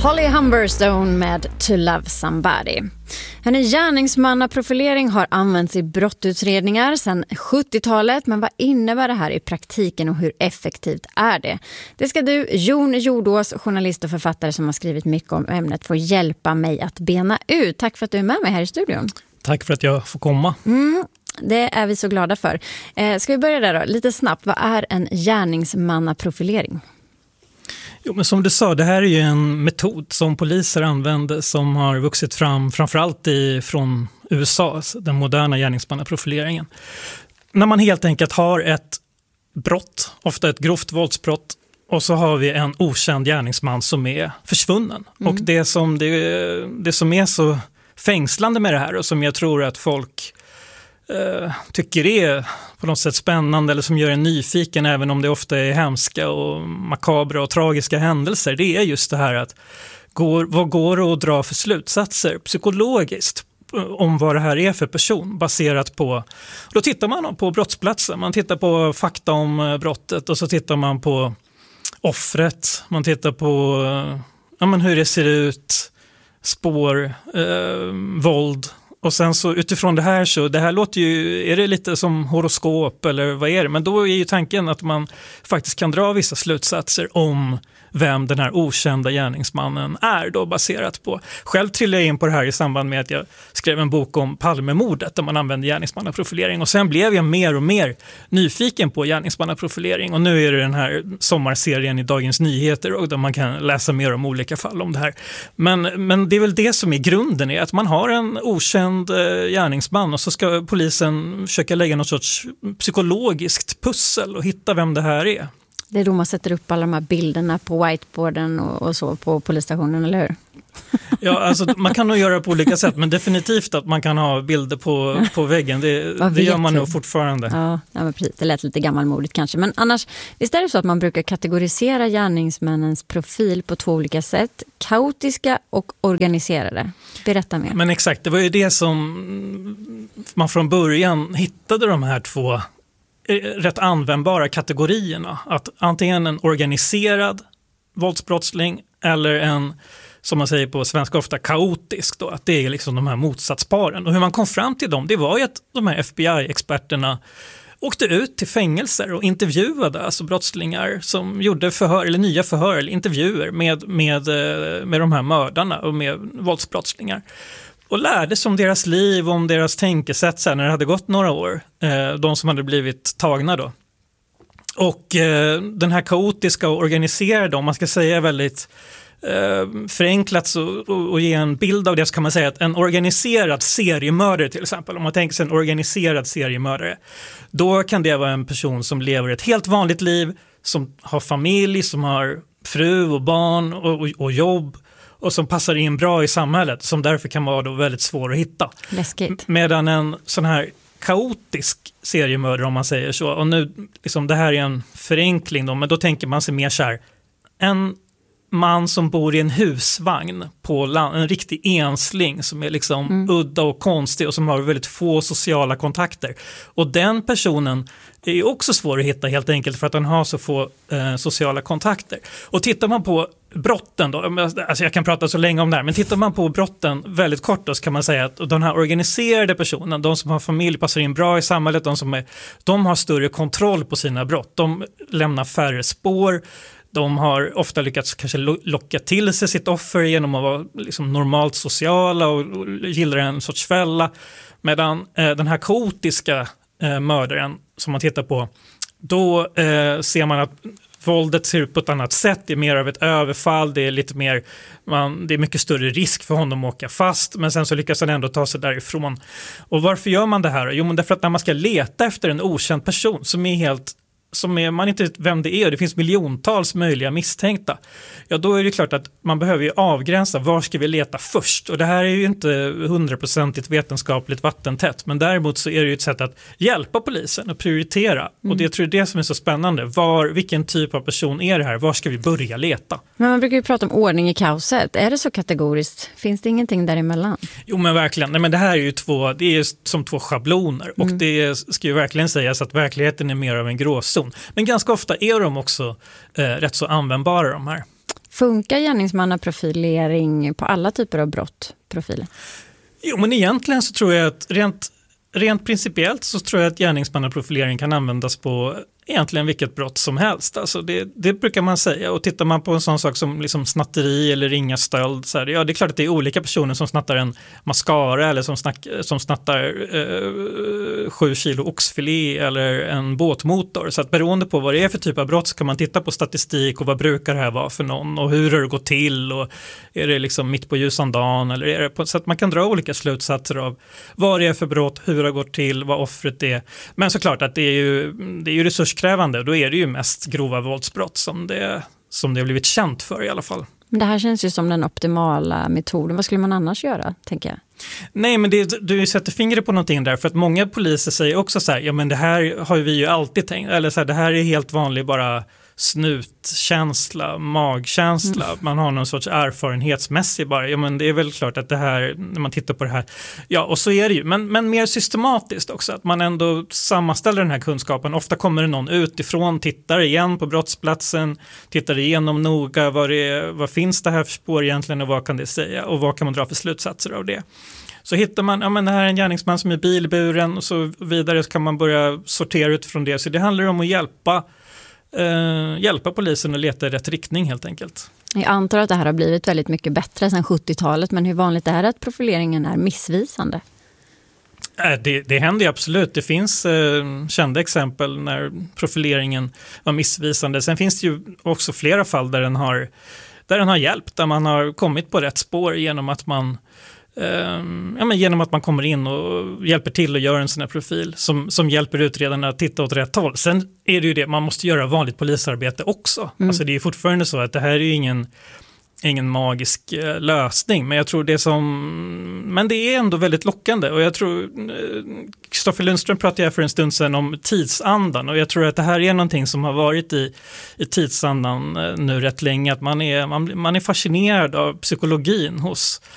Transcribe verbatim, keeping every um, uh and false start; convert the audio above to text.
Holly Humberstone med To Love Somebody. En gärningsmannaprofilering har använts i brottutredningar sedan sjuttiotalet, men vad innebär det här i praktiken och hur effektivt är det? Det ska du, Jon Jordås, journalist och författare som har skrivit mycket om ämnet, få hjälpa mig att bena ut. Tack för att du är med mig här i studion. Tack för att jag får komma. Mm, det är vi så glada för. Eh, ska vi börja där då? Lite snabbt, vad är en gärningsmannaprofilering? Jo, men som du sa, det här är ju en metod som poliser använder som har vuxit fram framförallt i, från U S A, den moderna gärningsmannaprofileringen. När man helt enkelt har ett brott, ofta ett grovt våldsbrott, och så har vi en okänd gärningsman som är försvunnen. Mm. Och det som, det, det som är så fängslande med det här och som jag tror att folk eh, tycker är på något sätt spännande eller som gör en nyfiken även om det ofta är hemska och makabra och tragiska händelser, det är just det här att går, vad går det att dra för slutsatser psykologiskt om vad det här är för person baserat på, då tittar man på brottsplatsen, man tittar på fakta om brottet och så tittar man på offret, man tittar på ja, men hur det ser ut, spår, eh, våld. Och sen så utifrån det här så, det här låter ju, är det lite som horoskop eller vad är det? Men då är ju tanken att man faktiskt kan dra vissa slutsatser om vem den här okända gärningsmannen är då baserat på. Själv trillade jag in på det här i samband med att jag skrev en bok om Palmemordet där man använde gärningsmannaprofilering och sen blev jag mer och mer nyfiken på gärningsmannaprofilering och nu är det den här sommarserien i Dagens Nyheter och där man kan läsa mer om olika fall om det här. Men, men det är väl det som är grunden är att man har en okänd gärningsman och så ska polisen försöka lägga något sorts psykologiskt pussel och hitta vem det här är. Det är då man sätter upp alla de här bilderna på whiteboarden och, och så på polisstationen, eller hur? Ja, alltså man kan nog göra det på olika sätt, men definitivt att man kan ha bilder på, på väggen, det, det gör man nog fortfarande. Ja, ja, men precis. Det lät lite gammalmodigt kanske, men annars, visst är det så att man brukar kategorisera gärningsmännens profil på två olika sätt, kaotiska och organiserade. Berätta mer. Men exakt, det var ju det som man från början hittade de här två rätt användbara kategorierna. Att antingen en organiserad våldsbrottsling eller en, som man säger på svenska ofta, kaotisk då. Att det är liksom de här motsatsparen. Och hur man kom fram till dem, det var ju att de här F B I-experterna åkte ut till fängelser och intervjuade alltså brottslingar som gjorde förhör eller nya förhör eller intervjuer med, med, med de här mördarna och med våldsbrottslingar. Och lärde sig om deras liv, om deras tänkesätt sen när det hade gått några år. Eh, de som hade blivit tagna då. Och eh, den här kaotiska och organiserade, om man ska säga väldigt eh, förenklat och, och, och ge en bild av det, så kan man säga att en organiserad seriemördare till exempel, om man tänker sig en organiserad seriemördare, då kan det vara en person som lever ett helt vanligt liv, som har familj, som har fru och barn och, och, och jobb, och som passar in bra i samhället, som därför kan vara då väldigt svår att hitta. Läskigt. Medan en sån här kaotisk seriemördare, om man säger så, och nu, liksom, det här är en förenkling då, men då tänker man sig mer så här, en man som bor i en husvagn på land, en riktig ensling som är liksom mm. udda och konstig och som har väldigt få sociala kontakter. Och den personen är också svår att hitta helt enkelt för att den har så få eh, sociala kontakter. Och tittar man på brotten då, alltså jag kan prata så länge om det här, men tittar man på brotten väldigt kort då, så kan man säga att den här organiserade personen, de som har familj, passar in bra i samhället, de som är, de har större kontroll på sina brott, de lämnar färre spår. De har ofta lyckats kanske locka till sig sitt offer genom att vara liksom normalt sociala och gillar en sorts fälla. Medan eh, den här kaotiska eh, mördaren som man tittar på, då eh, ser man att våldet ser ut på ett annat sätt. Det är mer av ett överfall, det är lite mer, man, det är mycket större risk för honom att åka fast, men sen så lyckas han ändå ta sig därifrån. Och varför gör man det här? Jo, men därför att när man ska leta efter en okänd person som är helt som är, man inte vet vem det är, det finns miljontals möjliga misstänkta, ja då är det klart att man behöver ju avgränsa var ska vi leta först, och det här är ju inte hundraprocentigt vetenskapligt vattentätt, men däremot så är det ju ett sätt att hjälpa polisen att prioritera, mm. och det tror jag är det som är så spännande, var, vilken typ av person är det här, var ska vi börja leta? Men man brukar ju prata om ordning i kaoset, är det så kategoriskt? Finns det ingenting däremellan? Jo men verkligen, nej men det här är ju två, det är som två schabloner, och mm. det ska ju verkligen sägas att verkligheten är mer av en gråzon. Men ganska ofta är de också eh, rätt så användbara de här. Funkar gärningsmannaprofilering på alla typer av brottprofiler? Jo, men egentligen så tror jag att rent, rent principiellt så tror jag att gärningsmannaprofilering kan användas på egentligen vilket brott som helst. Alltså det, det brukar man säga. Och tittar man på en sån sak som liksom snatteri eller ringa stöld, så här, ja, det är klart att det är olika personer som snattar en mascara eller som, snack, som snattar eh, sju kilo oxfilé eller en båtmotor. Så att beroende på vad det är för typ av brott så kan man titta på statistik och vad brukar det här vara för någon och hur har det gått till och är det liksom mitt på ljusan dagen eller är det på, så att man kan dra olika slutsatser av vad det är för brott, hur det har gått till, vad offret är. Men såklart att det är ju, det är ju resurskrävande, då är det ju mest grova våldsbrott som det, som det har blivit känt för i alla fall. Men det här känns ju som den optimala metoden. Vad skulle man annars göra, tänker jag? Nej, men det, du sätter fingret på någonting där, för att många poliser säger också så här, ja men det här har vi ju alltid tänkt, eller så här, det här är helt vanlig bara snutkänsla, magkänsla, mm. man har någon sorts erfarenhetsmässig bara, ja men det är väl klart att det här, när man tittar på det här, ja och så är det ju, men, men mer systematiskt också, att man ändå sammanställer den här kunskapen, ofta kommer det någon utifrån, tittar igen på brottsplatsen, tittar igenom noga, vad, det är, vad finns det här för spår egentligen och vad kan det säga och vad kan man dra för slutsatser av det. Så hittar man, ja men det här är en gärningsman som är bilburen och så vidare, så kan man börja sortera utifrån det, så det handlar om att hjälpa Uh, hjälpa polisen att leta i rätt riktning helt enkelt. Jag antar att det här har blivit väldigt mycket bättre sedan sjuttiotalet, men hur vanligt är det att profileringen är missvisande? Uh, det, det händer ju absolut. Det finns uh, kända exempel när profileringen var missvisande. Sen finns det ju också flera fall där den har, där den har hjälpt, där man har kommit på rätt spår genom att man Um, ja, men genom att man kommer in och hjälper till och gör en sån här profil som, som hjälper utredarna att titta åt rätt håll. Sen är det ju det, man måste göra vanligt polisarbete också. Mm. Alltså det är fortfarande så att det här är ju ingen, ingen magisk uh, lösning, men jag tror det som, men det är ändå väldigt lockande, och jag tror Kristoffer uh, Lundström pratade jag för en stund sedan om tidsandan, och jag tror att det här är någonting som har varit i, i tidsandan uh, nu rätt länge, att man är, man, man är fascinerad av psykologin hos